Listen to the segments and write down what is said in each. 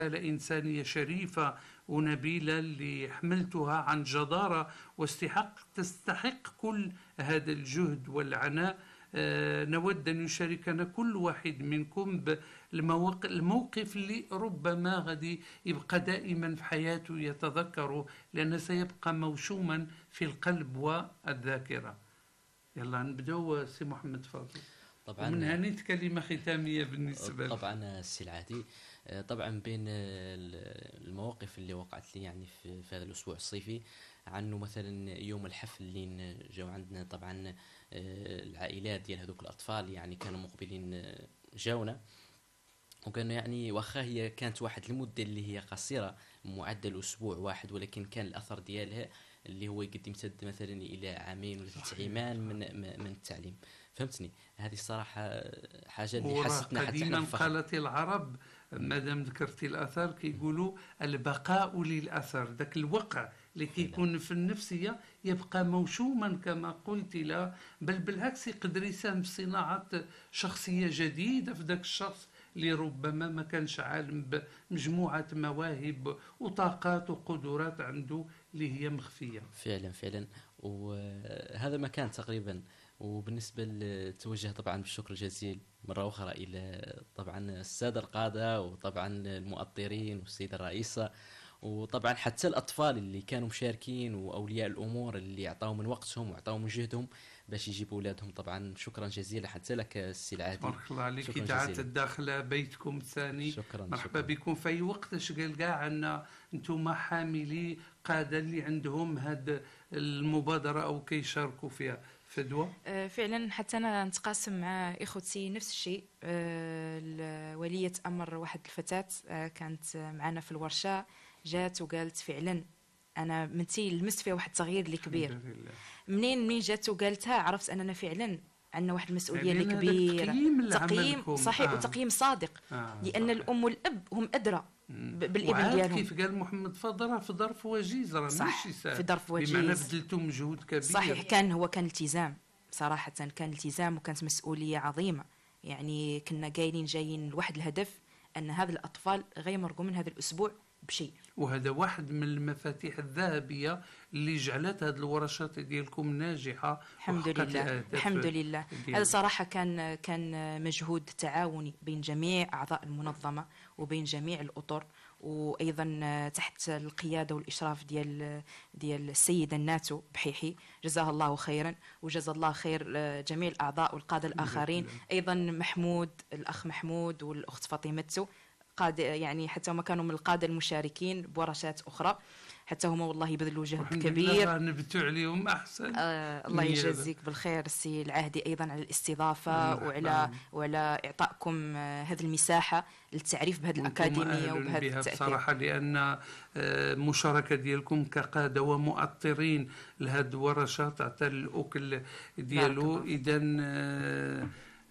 إنسانية شريفة ونبيلة اللي حملتها عن جدارة تستحق كل هذا الجهد والعناء. نود أن يشاركنا كل واحد منكم بالموقف اللي ربما غادي يبقى دائما في حياته يتذكره، لأنه سيبقى موشوما في القلب والذاكرة. يلا نبدأ سي محمد فاضل. طبعا من هنا كلمة ختامية بالنسبة لك. طبعا السي العادي، طبعا بين المواقف اللي وقعت لي يعني في هذا الأسبوع الصيفي، عنه مثلا يوم الحفل اللي جاو عندنا طبعا العائلات ديال هذوك الأطفال، يعني كانوا مقبلين جاونا، وكان يعني واخا هي كانت واحد المدة اللي هي قصيرة معدل أسبوع واحد، ولكن كان الأثر ديالها اللي هو قد يمتد مثلا إلى عامين ولا 3 عامان من التعليم. فهمتني؟ هذه الصراحة حاجة اللي حسيتنا حتى قديما قالت العرب مادام ذكرتي الأثر كيقولوا البقاء للأثر، ذاك الوقع اللي كيكون في النفسية يبقى موشوما كما قلت، لا بل بالعكس يقدر يساهم في صناعة شخصية جديدة في ذاك الشخص اللي ربما ما كانش عالم بمجموعة مواهب وطاقات وقدرات عنده اللي هي مخفية. فعلا وهذا ما كان تقريبا. وبالنسبة للتوجه طبعا بالشكر الجزيل مرة أخرى إلى طبعا السادة القادة، وطبعا المؤطرين والسيدة الرئيسة، وطبعا حتى الأطفال اللي كانوا مشاركين، وأولياء الأمور اللي أعطاوا من وقتهم وأعطاوا من جهدهم باش يجيبوا أولادهم. طبعا شكرا جزيلا حتى لك السي العادي. بارك الله عليك. إذاعة الداخلة بيتكم الثاني. مرحبا بكم في أي وقت. قال كاع أن أنتم حاملي قادة اللي عندهم هاد المبادرة أو كيشاركوا فيها. فدوى. فعلا حتى أنا نتقاسم مع إخوتي نفس الشيء. ولية أمر واحد الفتاة كانت معنا في الورشة، جات وقالت فعلا أنا منتي لمست فيها واحد التغيير اللي كبير. منين جات وقالتها عرفت أننا فعلا عندنا واحد المسؤولية اللي كبيرة. تقييم صحيح وتقييم صادق. لأن الأم والأب هم أدرى بالابن ديالهم. كيف قال محمد فضل في ظرف وجيز، راه ماشي سهل. في ظرف وجيز بمعنى بذلتوا مجهود كبير. صحيح هو كان التزام صراحة، كان التزام وكانت مسؤولية عظيمة. يعني كنا جايين لواحد الهدف أن هذا الأطفال غيمرقوا من هذا الأسبوع بشيء. وهذا واحد من المفاتيح الذهبية اللي جعلت هذه الورشات ديالكم ناجحة. الحمد لله. هذا صراحة كان مجهود تعاوني بين جميع أعضاء المنظمة وبين جميع الأطر، وأيضا تحت القيادة والإشراف ديال السيدة الناتو بحيحي، جزاها الله خيرا، وجزا الله خير جميع الأعضاء والقادة الآخرين. أيضا الأخ محمود والأخت فاطمة قادة، يعني حتى هم كانوا من القادة المشاركين بورشات أخرى، حتى هم والله يبذلوا جهد كبير. نبتوا عليهم أحسن. الله يجازيك بالخير السي العهدي أيضا على الاستضافة وعلى إعطائكم هذه المساحة للتعريف بهذه الأكاديمية وبهذا التأثير. بصراحة لأن مشاركة ديالكم كقادة ومؤطرين لهذه الورشات عطى الأكل ديالو. إذن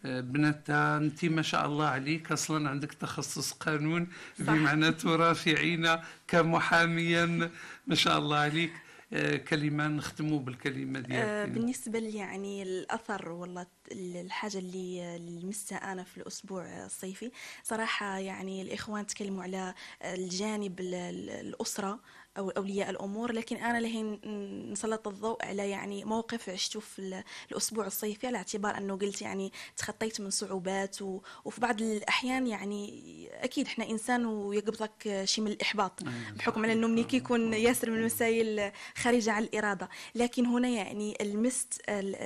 بنتا انت ما شاء الله عليك اصلا عندك تخصص قانون، بمعنى ترافعين كمحاميا ما شاء الله عليك. كلمة نختموا بالكلمة ديالك. بالنسبة لي يعني الأثر والله الحاجة اللي لمستها أنا في الأسبوع الصيفي صراحة، يعني الإخوان تكلموا على الجانب الأسرة أو أولياء الأمور، لكن أنا لهين نسلط الضوء على يعني موقف عشته في الأسبوع الصيفي، على اعتبار أنه قلت يعني تخطيت من صعوبات وفي بعض الأحيان يعني أكيد إحنا إنسان ويقبضك شيء من الإحباط بحكم أنه مني كيكون ياسر من المسائل خارجة عن الإرادة. لكن هنا يعني المست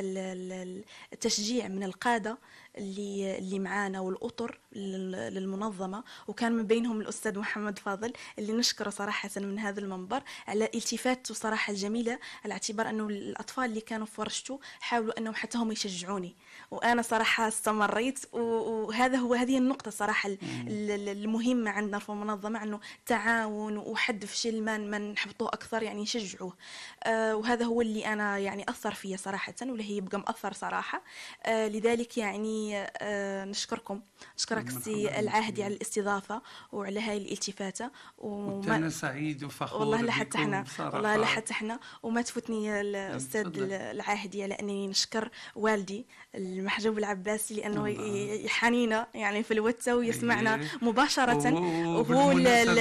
التشجيع من القادة اللي معانا والأطر للمنظمة، وكان من بينهم الأستاذ محمد فاضل اللي نشكره صراحة من هذا المنبر على التفاته صراحة الجميلة، على اعتبار أنه الأطفال اللي كانوا في ورشته حاولوا أنهم حتى هم يشجعوني، وأنا صراحة استمريت. هذه النقطة صراحة المهمة عندنا في المنظمة، أنه تعاون وحد في شيء ما نحبطوه أكثر يعني نشجعوه. وهذا هو اللي أنا يعني أثر فيا صراحة، ولا هي يبقى مأثر صراحة. لذلك يعني نشكرك سي العهدي على الاستضافة وعلى هاي الالتفاتة. أنا سعيد وفخور والله لحتى احنا وما تفوتني الأستاذ العهدي على أنني نشكر والدي المحجوب العباسي، لأنه يحانينا يعني في الواتساب ويسمعنا مباشرة، وهو